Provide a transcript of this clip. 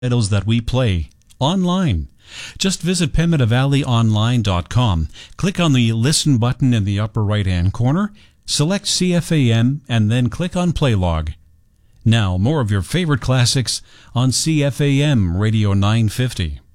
titles that we play online. Just visit PemidavalleyOnline.com, click on the Listen button in the upper right-hand corner, select CFAM, and then click on Play Log. Now, more of your favorite classics on CFAM Radio 950.